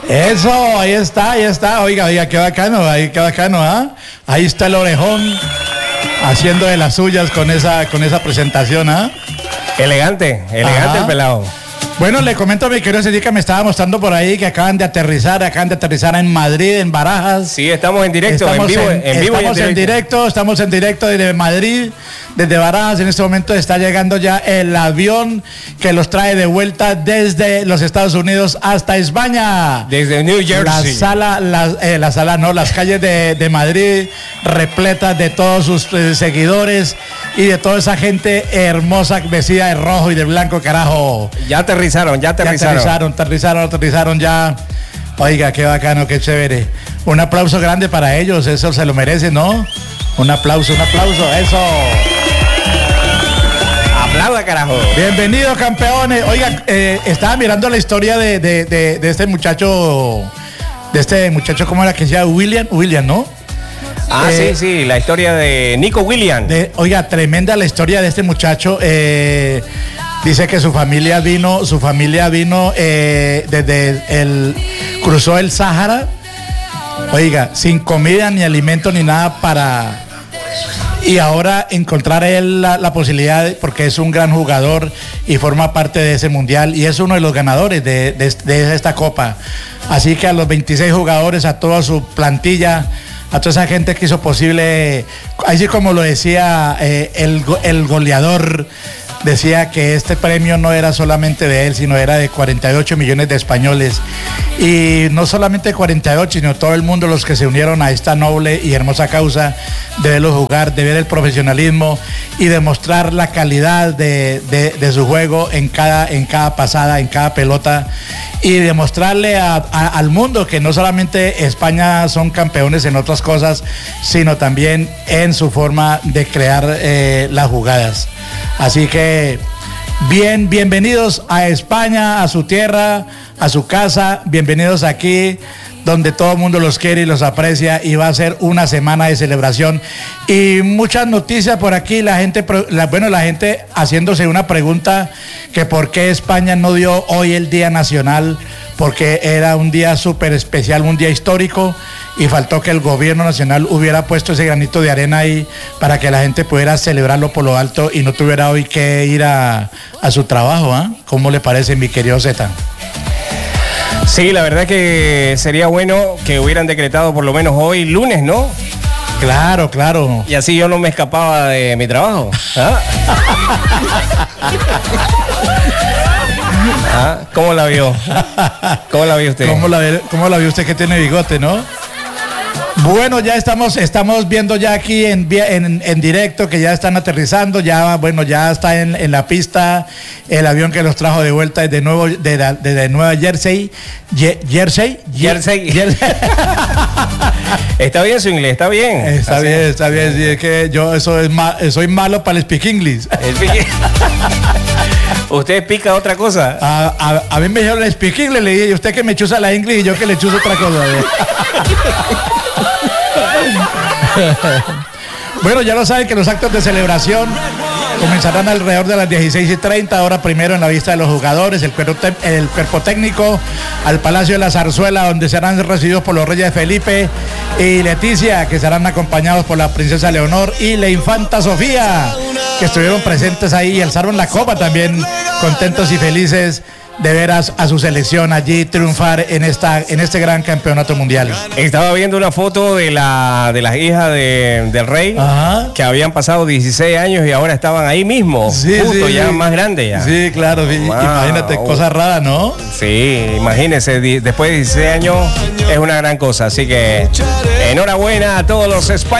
Eso, ahí está. Oiga, qué bacano, qué bacano, ¿ah? Ahí está el orejón haciendo de las suyas con esa presentación, ¿ah? Elegante el pelado. Bueno, le comento a mi querido Cedi que me estaba mostrando por ahí que acaban de aterrizar en Madrid, en Barajas. Sí, estamos en directo, Estamos en directo desde Madrid, desde Barajas. En este momento está llegando ya el avión que los trae de vuelta desde los Estados Unidos hasta España. Desde New Jersey. Las calles de Madrid repletas de todos sus seguidores y de toda esa gente hermosa vestida de rojo y de blanco, carajo. Ya aterrizaron ya. Oiga, qué bacano, qué chévere. Un aplauso grande para ellos, eso se lo merecen, ¿no? Un aplauso, eso. Aplauda, carajo. Bienvenidos, campeones. Oiga, estaba mirando la historia de este muchacho, ¿cómo era que se llama? William, ¿no? Sí, la historia de Nico Williams. Oiga, tremenda la historia de este muchacho. Dice que su familia vino cruzó el Sáhara, oiga, sin comida ni alimento ni nada y ahora encontrar él la posibilidad, porque es un gran jugador y forma parte de ese mundial y es uno de los ganadores de esta copa. Así que a los 26 jugadores, a toda su plantilla, a toda esa gente que hizo posible, así como lo decía el goleador, decía que este premio no era solamente de él, sino era de 48 millones de españoles. Y no solamente 48, sino todo el mundo, los que se unieron a esta noble y hermosa causa de verlo jugar, de ver el profesionalismo y demostrar la calidad de su juego en cada pasada, en cada pelota. Y demostrarle al mundo que no solamente España son campeones en otras cosas, sino también en su forma de crear las jugadas. Así que bienvenidos a España, a su tierra, a su casa, bienvenidos aquí, donde todo el mundo los quiere y los aprecia, y va a ser una semana de celebración y muchas noticias por aquí. La gente haciéndose una pregunta, que por qué España no dio hoy el Día Nacional, porque era un día súper especial, un día histórico, y faltó que el gobierno nacional hubiera puesto ese granito de arena ahí para que la gente pudiera celebrarlo por lo alto y no tuviera hoy que ir a su trabajo, ¿eh? ¿Cómo le parece, mi querido Zeta? Sí, la verdad que sería bueno que hubieran decretado por lo menos hoy lunes, ¿no? Claro. Y así yo no me escapaba de mi trabajo. ¿Cómo la vio? ¿Cómo la vio usted? ¿Cómo la vio usted que tiene bigote, no? Bueno, ya estamos viendo ya aquí en directo que ya están aterrizando, ya está en la pista el avión que los trajo de vuelta desde Nueva Jersey. Jersey. Está bien su inglés, está bien. Está bien, sí, es que yo soy malo para el speak English. ¿Usted pica otra cosa? A mí me dijeron el speak English, le dije, usted que me chusa la English y yo que le chuso otra cosa. Bueno, ya lo saben que los actos de celebración comenzarán alrededor de las 16:30, ahora primero en la vista de los jugadores, el cuerpo técnico, al Palacio de la Zarzuela, donde serán recibidos por los reyes Felipe y Leticia, que serán acompañados por la princesa Leonor y la infanta Sofía, que estuvieron presentes ahí y alzaron la copa también, contentos y felices de ver a su selección allí triunfar en este gran campeonato mundial. Estaba viendo una foto de las hijas del rey. Ajá. Que habían pasado 16 años y ahora estaban ahí mismo, justo ya más grandes ya. Sí, claro, wow. Imagínate, cosa rara, ¿no? Sí, imagínense, después de 16 años es una gran cosa, así que enhorabuena a todos los españoles.